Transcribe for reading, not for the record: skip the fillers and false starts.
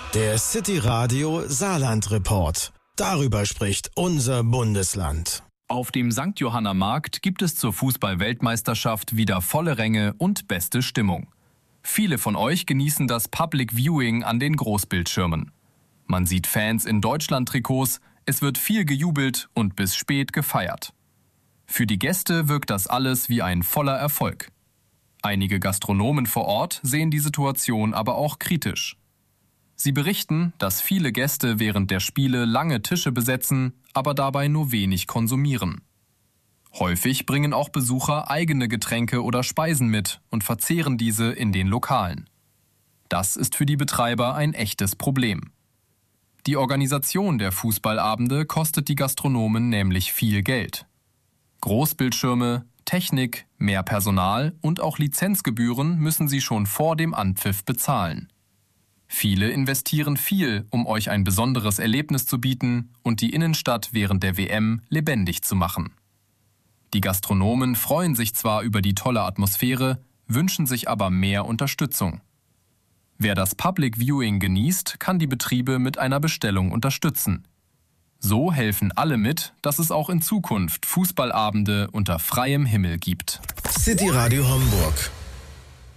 Der City Radio Saarland Report. Darüber spricht unser Bundesland. Auf dem St. Johanna Markt gibt es zur Fußball-Weltmeisterschaft wieder volle Ränge und beste Stimmung. Viele von euch genießen das Public Viewing an den Großbildschirmen. Man sieht Fans in Deutschland-Trikots, es wird viel gejubelt und bis spät gefeiert. Für die Gäste wirkt das alles wie ein voller Erfolg. Einige Gastronomen vor Ort sehen die Situation aber auch kritisch. Sie berichten, dass viele Gäste während der Spiele lange Tische besetzen, aber dabei nur wenig konsumieren. Häufig bringen auch Besucher eigene Getränke oder Speisen mit und verzehren diese in den Lokalen. Das ist für die Betreiber ein echtes Problem. Die Organisation der Fußballabende kostet die Gastronomen nämlich viel Geld. Großbildschirme, Technik, mehr Personal und auch Lizenzgebühren müssen sie schon vor dem Anpfiff bezahlen. Viele investieren viel, um euch ein besonderes Erlebnis zu bieten und die Innenstadt während der WM lebendig zu machen. Die Gastronomen freuen sich zwar über die tolle Atmosphäre, wünschen sich aber mehr Unterstützung. Wer das Public Viewing genießt, kann die Betriebe mit einer Bestellung unterstützen. So helfen alle mit, dass es auch in Zukunft Fußballabende unter freiem Himmel gibt. City Radio Hamburg.